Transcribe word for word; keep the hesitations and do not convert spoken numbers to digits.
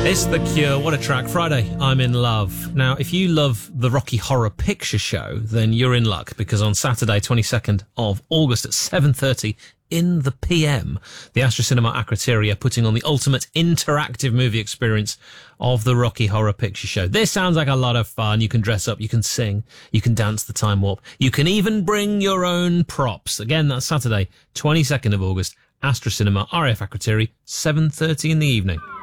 It's The Cure. What a track. Friday, I'm in love. Now, if you love the Rocky Horror Picture Show, then you're in luck, because on Saturday, twenty-second of August at seven thirty in the P M, the Astra Cinema Akrotiri are putting on the ultimate interactive movie experience of the Rocky Horror Picture Show. This sounds like a lot of fun. You can dress up, you can sing, you can dance the time warp, you can even bring your own props. Again, that's Saturday, twenty-second of August, Astra Cinema, R A F Akrotiri, seven thirty in the evening.